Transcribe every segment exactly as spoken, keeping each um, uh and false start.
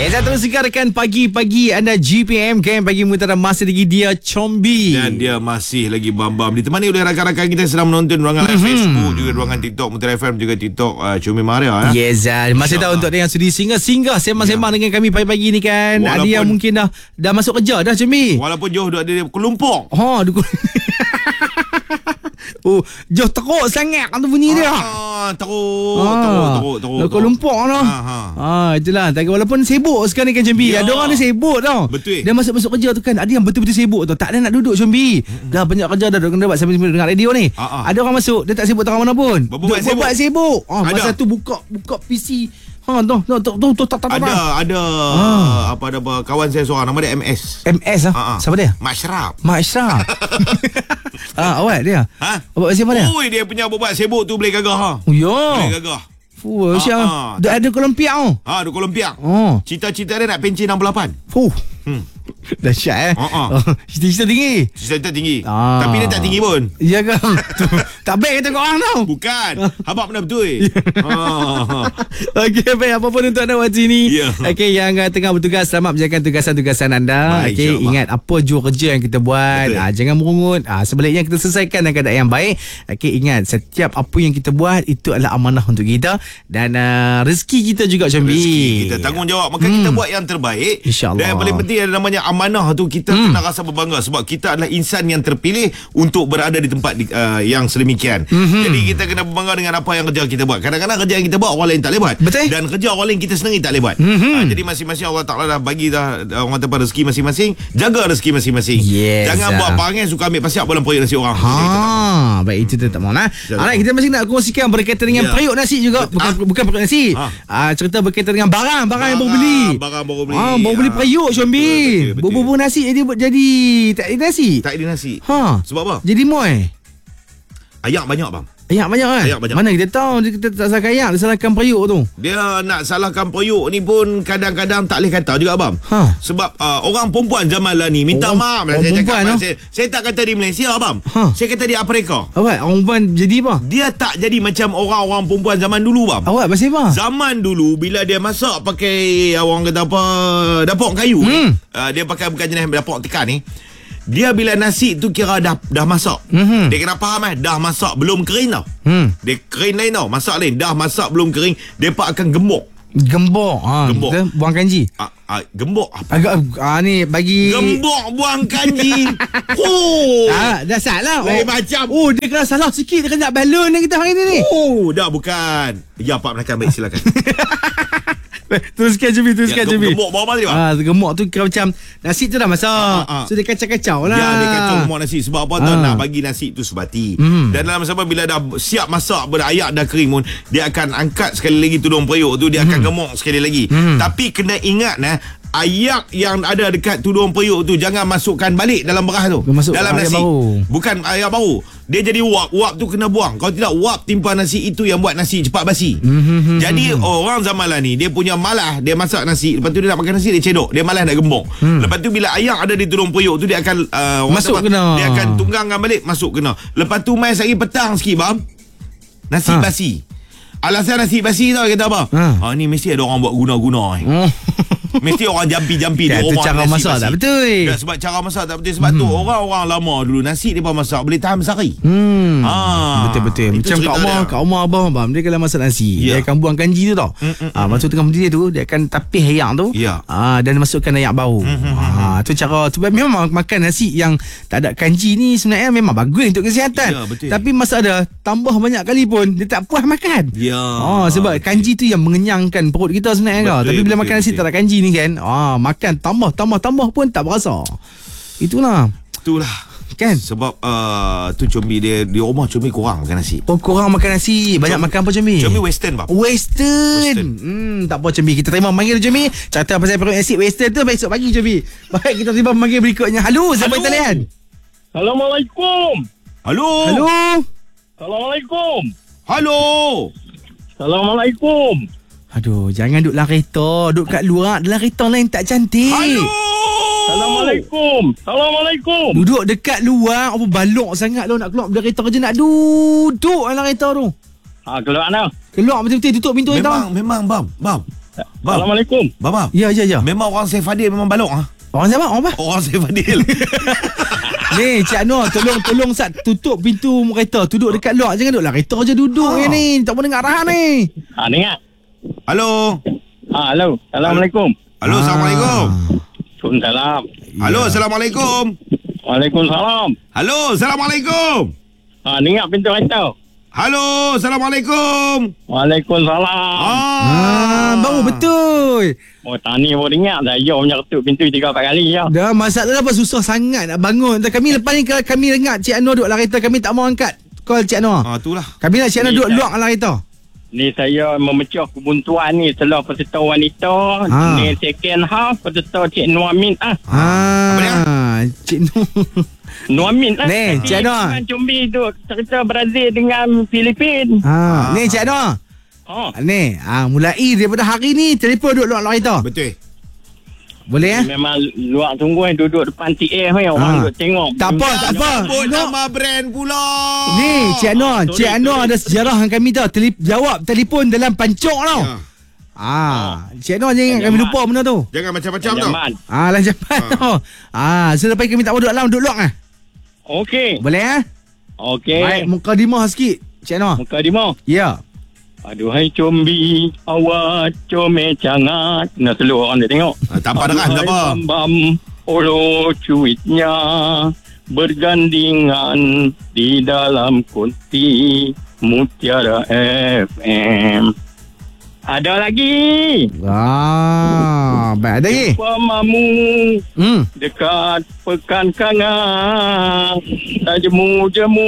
Okay, saya terus sekarkan pagi-pagi anda G P M Game pagi mutara masih lagi dia Combi. Dan dia masih lagi bam-bam ditemani oleh rakan-rakan kita sedang menonton ruangan mm-hmm. Facebook, juga ruangan TikTok Mutara F M, juga TikTok uh, Combi Maria. Ya. Yes, uh, masih tahu untuk yang sudi singgah-singgah sembang-sembang ya. dengan kami pagi-pagi ni kan. Walaupun, ada yang mungkin dah dah masuk kerja dah Combi. Walaupun jauh duduk ada kelumpuk. Ha, duk. Oh, jauh teruk sangat tu bunyi dia. Ah, teruk, ah, teruk, teruk, teruk. Kau lumpuk noh. Ha, ha. Ah, itulah. Tak walaupun sibuk sekarang ni kan Combi. Ya. Ada orang dia sibuk tau. Betul. Dia masuk-masuk kerja tu kan. Ada yang betul-betul sibuk tu. Tak ada nak duduk Combi. Mm-hmm. Dah banyak kerja dah kena buat sambil dengar radio ni. Ah, ah. Ada orang masuk, dia tak sibuk tengah mana pun. Berbuat sibuk. Buat sibuk. Ah, masa tu buka buka P C. Ha, tu tu tu tu tu tak tak. Ada ada ah. apa ada apa kawan saya seorang nama dia M S. M S ah. Siapa dia? Mak Syaraf. Mak Syaraf. Ah, awak dia. Ha? Awak siapa dia? Oi, dia punya buat sibuk tu boleh gagah ha. Oh, ya. Boleh gagah. Fuh, siapa? Dah ada Olimpiak tu. Ha, ada Olimpiak. Oh. Cita-cita dia nak pencen enam puluh lapan. Fuh. Hmm. Dahsyat eh. Uh-uh. Cita-cita tinggi. Cita-cita tinggi. Ah. Tapi dia tak tinggi pun. Ya kan? Tak baik kata korang tau. Bukan. Habak benar betul. Ha. Okey, baik apa pun untuk anda waktu ini. Yeah. Okey, yang uh, tengah bertugas, selamat menjalankan tugasan-tugasan anda. Okey, ingat apa jua kerja yang kita buat. Ah, jangan merungut. Ah, sebaliknya kita selesaikan dalam keadaan yang baik. Okey, ingat setiap apa yang kita buat itu adalah amanah untuk kita dan uh, rezeki kita juga Combi. Rezeki kita tanggungjawab. Maka hmm. kita buat yang terbaik. InsyaAllah. Dan yang paling penting ada namanya amanah tu, kita hmm. kena rasa berbangga sebab kita adalah insan yang terpilih untuk berada di tempat di, uh, yang sedemikian. Mm-hmm. Jadi kita kena berbangga dengan apa yang kerja kita buat. Kadang-kadang kerja yang kita buat orang lain tak boleh buat. Betul. Dan kerja orang lain kita sendiri tak boleh buat. Mm-hmm. Uh, jadi masing-masing Allah Ta'ala dah bagi dah orang kata rezeki masing-masing. Jaga rezeki masing-masing. Yes. Jangan buat perangai suka ambil pasiap dalam periuk nasi orang. Ha, baik itu tak mahu nah. Alright, kita masih nak kongsikan berkaitan dengan yeah. periuk nasi juga. Bukan ah. bukan periuk nasi. Ah. Uh, cerita berkaitan dengan barang, barang yang baru beli. Barang baru beli. Ah, baru beli periuk Combi. Bubur nasi jadi jadi tak ada nasi. Tak ada nasi. Ha. Sebab apa? Jadi moy. Ayak banyak bang. Ayak banyak kan? Ayak banyak. Mana kita tahu kita tak salahkan ayak, dia salahkan periuk tu. Dia nak salahkan periuk ni pun kadang-kadang tak boleh kata juga abang. Ha. Sebab uh, orang perempuan zaman lah ni minta orang, maaf lah saya cakap. No? Saya, saya tak kata di Malaysia abang. Ha. Saya kata di Afrika. Awak orang perempuan jadi apa? Dia tak jadi macam orang-orang perempuan zaman dulu bang. Awak pasal apa? Zaman dulu bila dia masak pakai orang kata apa dapur kayu hmm. ni. Uh, dia pakai bukan jenis dapur tekan ni. Dia bila nasi tu kira dah dah masak. Mm-hmm. Dia kena faham eh, dah masak belum kering tau. Mm. Dia kering lain tau, masak lain. Dah masak belum kering, depa akan gembok. Gembok. Ha, gembok. Kita buang kanji. Ah, ah, gembok apa? Agak ah ni bagi gembok buang kanji. Oh. Ah, dah salah. Lain oh. macam. Oh, dia kena salah sikit, dia kena balon yang kita hari ni ni. Oh, dah bukan. Ya, Pak Melaka, baik silakan. Teruskan Combi, teruskan Combi. Ya, gemuk bawah mana dia? Ah, gemuk tu kira macam nasi tu dah masak. Ah, ah, ah. So dia kacau-kacau lah. Ya, dia kacau gemuk nasi. Sebab apa ah. tau, nak bagi nasi tu sebati. Mm. Dan dalam masa bila dah siap masak, berayak dah kering pun, dia akan angkat sekali lagi tudung periuk tu, dia mm. akan gemuk sekali lagi. Mm. Tapi kena ingat nah, ayak yang ada dekat tudung periuk tu jangan masukkan balik dalam beras tu. Masuk dalam nasi. Baru. Bukan ayak baru. Dia jadi uap. Uap tu kena buang. Kalau tidak, uap timpa nasi itu yang buat nasi cepat basi. Mm-hmm. Jadi orang zaman lah ni, dia punya malah, dia masak nasi, lepas tu dia nak makan nasi, dia cedok. Dia malah nak gembok. Mm. Lepas tu bila ayak ada di tudung periuk tu, dia akan uh, masuk apa, kena. Dia akan tunggangkan balik, masuk kena. Lepas tu mai sehari petang sikit bang, nasi ha. basi. Alasan nasi basi tau kata apa? Ha. Ha, ni mesti ada orang buat guna-guna ni. Oh. Mesti orang jampi-jampi di rumah. Cara masak tak betul. Ya, sebab cara masak tak betul. Sebab hmm. tu orang-orang lama dulu nasi dia masak boleh tahan sehari. Hmm. Ha. Betul-betul. Macam kat rumah, kat rumah abang abang dia kalau masak nasi, yeah. dia akan buang kanji tu tau. Mm-mm. Ah, masa tengah berdiri tu dia akan tapih ayak tu. Yeah. Ah, dan masukkan ayak baru. Mm-hmm. Ah, tu cara tu memang makan nasi yang tak ada kanji ni sebenarnya memang bagus untuk kesihatan. Yeah, tapi masa ada tambah banyak kali pun dia tak puas makan. Ya. Yeah. Ah, sebab kanji tu yang mengenyangkan perut kita sebenarnya betul, kau. Tapi bila betul, makan nasi betul. tak ada kanji ni kan, ah, makan tambah tambah tambah pun tak berasa. Itulah. Itulah. Kan? Sebab uh, tu Combi dia di rumah Combi kurang makan nasi. Oh, kurang makan nasi. Banyak Combi, makan apa Combi? Combi western bang. Western. western. Hmm, tak apa Combi. Kita terima panggil Combi. Cerita pasal perut nasi western tu besok pagi Combi. Baik, kita terima panggil berikutnya. Halo, siapa talian? Assalamualaikum. Halo. Halo. Assalamualaikum. Halo. Assalamualaikum. Aduh, jangan duduk dalam kereta. Duduk kat luar. Dalam kereta lain tak cantik. Halo. Assalamualaikum. Assalamualaikum. Duduk dekat luar. Apa balok sangat lo nak keluar dari kereta kerja. Nak duduk dalam kereta tu. Ha, keluar mana? Keluar betul-betul. Tutup pintu kereta. Memang, memang bang. Bang. Bam. Assalamualaikum. Bam. Ya, ya, ya. Memang orang Saif Fadil memang balok ah. Orang siapa? Orang apa? Orang Saif Fadil. Ni Cik Anwar, tolong tolong Sat tutup pintu kereta. Duduk dekat luar, jangan duduklah kereta je duduk Ha. je ni. Tak mau dengar arahan ni. Ha, dengar. Halo. Ha, halo. Assalamualaikum. Halo, Assalamualaikum. Waalaikumsalam. Halo, Assalamualaikum. Waalaikumsalam. Halo, Assalamualaikum. Ha, dengar pintu kereta. Halo, Assalamualaikum. Waalaikumsalam. Ah, baru betul. Oh, tani baru dengar. Saya punya ketuk pintu tiga empat kali ya. Dah masalah apa susah sangat nak bangun. Dan kami lepas ni kalau kami dengar Cik Anwar duduk dalam kereta, kami tak mau angkat call Cik Anwar. Ah, itulah. Kami nak Cik Anwar duduk luar dalam kereta. Ni saya memecah kebuntuan ni setelah peserta wanita. Ha. Ni second half peserta Cik Nuamin ah. Apa dia? Ah, Cik Nur. Nuamin ah. Ni, Tadi Cik Anwar. dengan Combi tu serta Brazil dengan Filipin. Ah, ni Cik Anwar. Ha. Ni, ah mulai daripada hari ni telefon duduk luar dalam kereta. Betul. Boleh eh? Memang luar sungguh duduk depan T A ni orang Ha. duduk tengok. Tak apa, tak apa. Sebut No. nama brand pula. Ni Cik Anwar, sorry, Cik Anwar sorry. ada sejarah dengan kami tau. Telip, jawab telefon dalam pancok tau. Ya. Ah, Cik Anwar jangan kami lupa benda tu. Jangan macam-macam tau. Jaman. Ah, lah cepat Ha. tau. Ah, selepas kami tak mau duduk dalam, duduk luar ah. Okey. Boleh eh? Okey. Baik, mukadimah sikit Cik Anwar. Muka di mau. Ya. Aduhai Combi, awak comel cangat. Nak seluruh orang dia tengok. Ah, tak apa dengar, tak apa. Bam, olo cuitnya bergandingan di dalam kunti Mutiara F M. Ada lagi. Ah, baik ada lagi. Pamamu Hmm. dekat Pekan Kangang, tak jemu-jemu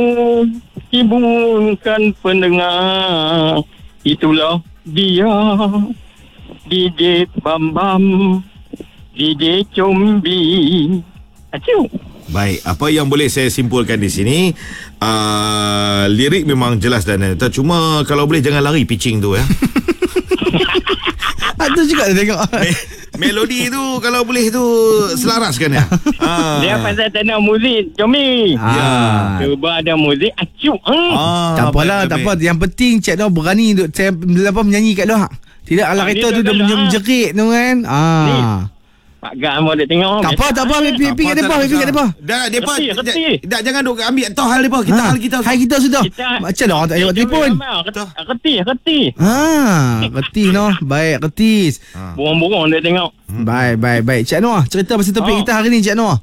hiburkan pendengar. Itulah dia D J Bam Bam, D J Combi. Aciu. Baik, apa yang boleh saya simpulkan di sini, uh, lirik memang jelas dan nyata. Cuma kalau boleh jangan lari pitching tu ya. Ah, tu juga dia tengok. Me- melodi tu kalau boleh tu selaraskan ya. Ah. Dia pasal tanah muzik Combi. Ah. Cuba ada muzik aciu. Hmm. Ah, Tak apalah, baik, tak apa. baik. Yang penting Cik Anwar berani duk saya apa menyanyi kat luar. Tidak ala Ah, kereta dia tu kat dia luar. menjerit tu kan. Ah. Pak Gam dia tengok. Tak apa, tak apa. Pergi pergi kat Tak depa, apa, pergi kat depa. Dah, depa. Reti, reti. Dah, jangan duk ambil toh hal depa. Kita Ha, hal kita. Hai kita sudah. Kita- Macam mana orang tak jawab telefon? Reti, reti. Ha, ketis noh. Baik, ketis. Burung-burung dia tengok. Baik, baik, baik. Cik Anwar, cerita pasal topik Oh. kita hari ni, Cik Anwar.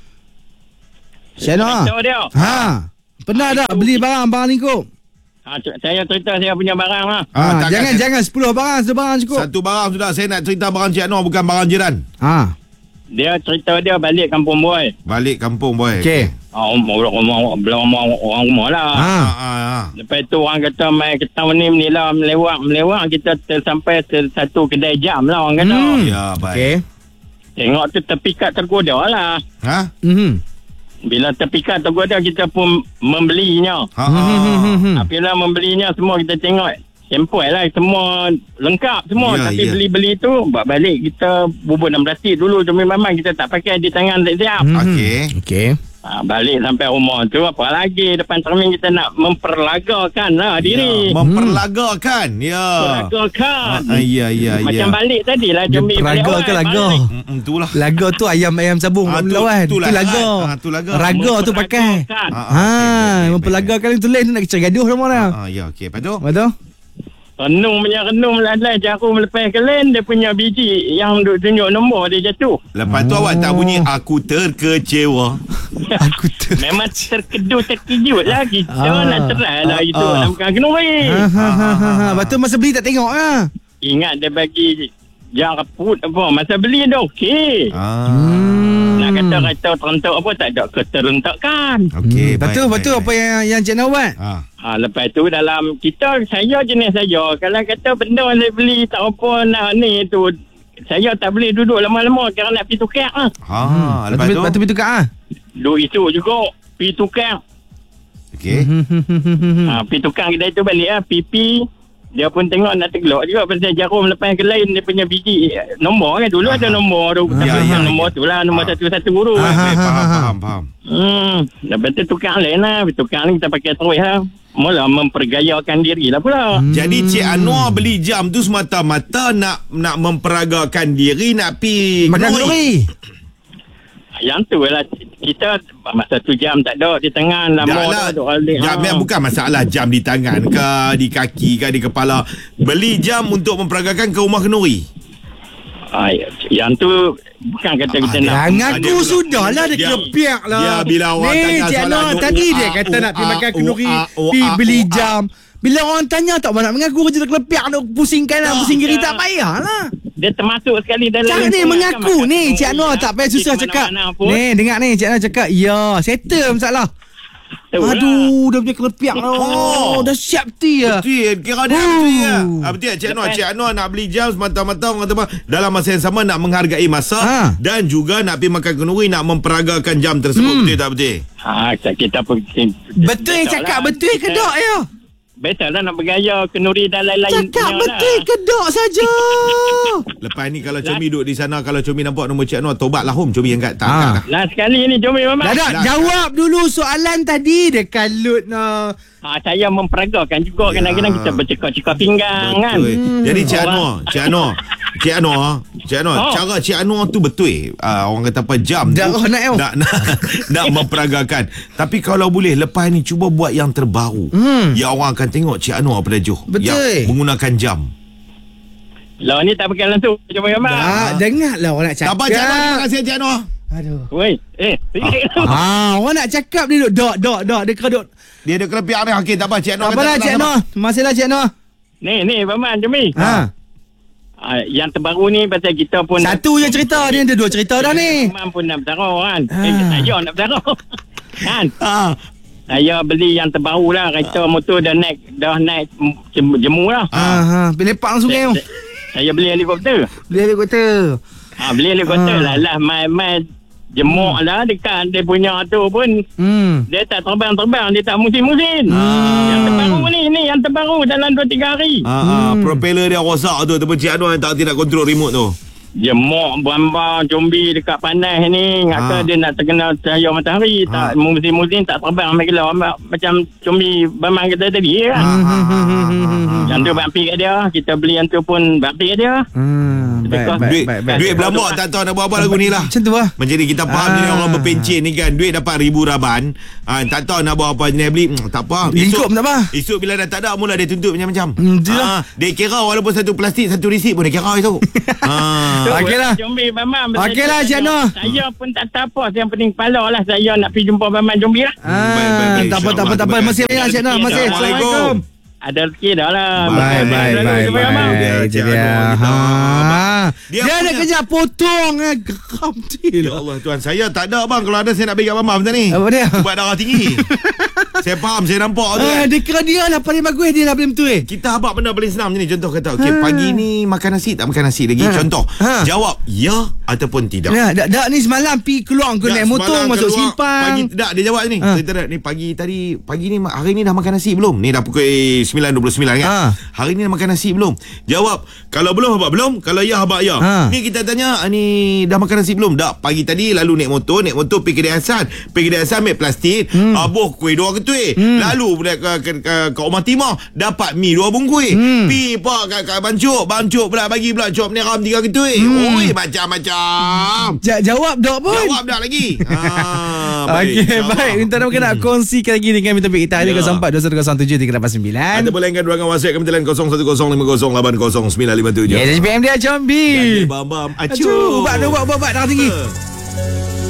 Cik Anwar. Cerita dia. Ha. Pernah tak beli barang-barang ni kok? Ha, c- saya cerita saya punya barang lah. Ah, Ha, takkan jangan saya- jangan sepuluh barang, satu barang cukup. Satu barang sudah. Saya nak cerita barang Cik Anwar, bukan barang jiran. Ha. Dia cerita dia balik kampung boy. Balik kampung boy. Okey. Ha, rumah, rumah, belah rumah orang rumah lah. Ha. Ah, ah, ah. Lepas tu orang kata main ketang ni menila melewat melewat kita tersampai ke satu kedai jam lah orang kata. Hmm. Ya, baik. Okey. Tengok tu terpikat tergoda lah. Ha? Mhm. Bila terpikat tergoda kita pun membelinya. Ha, ha. Hmm. Bila membelinya semua kita tengok sampel lah semua lengkap semua. Ya, Tapi ya. beli-beli tu buat balik kita bubur enam belas tit dulu cuma memang kita tak pakai di tangan siap-siap. Mhm. Okey. Okey. Ha, balik sampai rumah tu apa lagi depan cermin kita nak memperlagakan lah diri. Ya, memperlagakan. Ya. Perlagakan. Ah, ya, ya, ya. Macam balik tadi lah Dia Jombi balik peraga awal, ke laga? balik. Mm, itulah. Laga tu ayam-ayam sabung Ah, kat tu- lawan. tu Tu lah. laga. Ah, tu laga. Raga tu pakai. Memperlagakan. Ah, ah, Ha, okey, okey, okey, memperlagakan itu lain tu nak kecil gaduh sama dah. Ah, ya, okey. Lepas tu? Betul? Renung punya renung lalai jarum lepas kelen dia punya biji yang duk tunjuk nombor dia jatuh. Lepas tu Oh. awak tak bunyi aku terkecewa. Aku tu. Memang terkejut terkejut lah kita Ah. nak cerai lah Ah, itu ah. lah bukan kenuri. Ha ha ha ha. ha. Lepas tu masa beli tak tengok ah. Ingat dia bagi jangan put apa masa beli dah okey. Ah. Hmm. Nak kata kata terentak apa tak ada keterentakan. Okey. Lepas tu, baik, lepas tu baik, apa baik. yang yang Cik Anwar buat? Ah. Ha, lepas tu dalam kita saya jenis saja. Kalau kata benda saya beli tak apa nak ni tu saya tak boleh duduk lama-lama kerana nak pergi tukar lah. Ha, Hmm. lepas tu. Lepas tu pergi tukar ah. Duk isu juga pergi tukar. Okey. Hmm. Ha, pergi tukar kedai tu balik lah. P P dia pun tengok nak teglok juga pasal jarum lepas ke lain dia punya biji nombor kan dulu. Aha. Ada nombor tu. Ya, ya, nombor ya. tu lah nombor satu-satu guru. Ah, kan. Faham, faham, faham. Hmm, lepas tu tukar lain lah. Tukar ni kita pakai terus lah. Mula mempergayakan diri lah pula. Hmm. Jadi Cik Anwar beli jam tu semata-mata nak nak memperagakan diri, nak pi makan nori. Yang tu lah kita masa tu jam tak ada di tangan lama lah. tu Jam ha. bukan masalah jam di tangan ke di kaki ke di kepala. Beli jam untuk memperagakan ke rumah kenuri. Ay, yang tu bukan kata kita ah, nak ngaku sudah lah dia kepiak lah. Ya bila orang ni, tanya soalan Cik tadi dia kata nak pergi makan kenuri, pergi beli jam. Bila orang tanya tak nak mengaku kerja kelepiak nak pusingkan lah, pusing diri tak payah lah. Dia termasuk sekali dalam cara ni mengaku ni Cik Anwar tak payah susah cakap. Ni dengar ni Cik Anwar cakap ya settle masalah. Aduh dah punya kelepiak lah. Oh dah siap ti lah. Betul kira dia betul ya. Betul Cik Anwar Cik Anwar nak beli jam semata-mata orang kata dalam masa yang sama nak menghargai masa ha. dan juga nak pergi makan kenuri, nak memperagakan jam tersebut. Hmm. Betul tak betul? Ha, kita pun betul yang cakap lah. Betul ke tak ya? Betul lah nak bergaya kenuri dan lain-lain. Cakap betul ke tak saja. Lepas ni kalau Comi duduk di sana, kalau Comi nampak nombor Cik Anwar, tobat lah home Comi angkat tak angkat lah. Lah sekali ni Comi Mama. Dah tak jawab dulu soalan tadi dia kalut no. Ha, saya memperagakan juga ya. Kadang-kadang kita bercakap-cakap pinggang betul. Kan. Hmm. Jadi Cik Anwar, Cik Anwar, Cik Anwar, Cik Anwar, oh. cara Cik Anwar tu betul. Uh, orang kata apa jam tu oh, nak, nak, nak, nak memperagakan. Tapi kalau boleh lepas ni cuba buat yang terbaru. Hmm. Yang orang akan tengok Cik Anwar Pedajuh yang menggunakan jam. Lah ni tak pakai langsung. Cuba gambar. Tak, dengarlah orang nak cakap. Tak apa Cik Anwar, terima kasih Cik Anwar. Aduh. Woi, eh, ah, ah, orang nak cakap dia duk dok dok dok dia kedut. Dia ada kelebihan ni. Okey, tak apa Cik Anwar. Tak apalah Cik Anwar. Masihlah Cik Anwar. Ni, ni Paman Jumi. Ha. Ah, yang terbaru ni pasal kita pun satu je cerita ni, ada dua cerita dah ni. Paman pun nak bertaruh kan. Ha. Eh, saya nak bertaruh. Kan? Ha. Saya beli yang terbaru lah. Kereta motor dah naik dah naik jemu lah. Ha ha, pergi lepak sungai tu. Saya beli helikopter. Beli helikopter. Ha, beli helikopter ha. lah lah mai-mai jemuk hmm. lah dekat dia punya tu pun. Hmm. Dia tak terbang-terbang, dia tak musim-musim. Hmm. Yang terbaru ni, ni yang terbaru dalam dua tiga hari. Ha, hmm. ha, propeller dia rosak tu, ataupun Cik Anwar yang tak tidak kontrol remote tu. Jemuk bambang combi dekat panas ni, ngata ha. dia nak terkena cahaya matahari, ha. tak musim-musim tak terbang macam macam combi bambang kita tadi kan. Ha. Ha. Ha. Ha. Yang tu bampi kat dia, kita beli yang tu pun bampi kat dia. Hmm. Baik, baik, duit, baik, baik, duit berlambak tak tahu nak buat apa lagu ni lah. Macam tu lah. Menjadi kita faham ah. ni orang berpencen ni kan. Duit dapat ribu raban. Ah, tak tahu nak buat apa. Jenis beli. Hmm, tak apa. Esok tak apa. Esok bila dah tak ada, mula dia tuntut macam-macam. Hmm, ah, dia kira walaupun satu plastik, satu risit pun dia kira itu. ah. Okey lah. Okey lah Cik Anwar. Saya pun tak tahu apa. Yang penting kepala lah. Saya nak pergi jumpa Paman Jombi lah. Ah, tak apa, tak apa, tak apa. Masih lah Cik Anwar. Masih. Assalamualaikum. Ada rezeki dah lah. Bye, bye, bye, bye. Dia dia. Ha. Dia ada kerja potong eh. Geram dia. Ya Allah Tuhan, saya tak ada bang. Kalau ada saya nak bagi kat Mama macam ni. Apa dia? Buat darah tinggi. Saya faham, saya nampak tu. Ah, dia kira dia lah paling bagus dia lah paling betul eh. Kita habaq benda paling senang macam ni. Contoh kata, okey, pagi ni makan nasi tak makan nasi lagi. Contoh. Jawab ya ataupun tidak. Ya, dak dak ni semalam pi keluar ke naik motor masuk simpang. Pagi tak dia jawab ni. Kita ni pagi tadi pagi ni hari ni dah makan nasi belum? Ni dah pukul sembilan dua puluh sembilan kan. Ha. Hari ni dah makan nasi belum? Jawab, kalau belum habaq belum, kalau ya habaq ya. Ha. Ni kita tanya, ni dah makan nasi belum? Tak, pagi tadi lalu naik motor, naik motor pergi kedai Hasan. Pergi kedai Hasan ambil plastik, hmm. abuh kuih dua ketui. Hmm. Lalu pula ke, ke, ke, ke rumah timah, dapat mi dua bungkus. Hmm. Pi pak kat, kat bancuk, bancuk pula bagi pula cop neram tiga ketui. Hmm. Oi, macam-macam. Ja, jawab dak pun. Jawab dak lagi. ha, baik. Okey, baik. Minta nak nak kongsikan lagi dengan topik kita hari ni kosong empat dua satu kosong tujuh tiga lapan sembilan. Ada boleh kan ruangan WhatsApp kami telan kosong satu kosong lima kosong lapan kosong sembilan lima tujuh. Ya, S P M dia Jambi. Bam bam. Acu. Buat buat buat buat darah tinggi.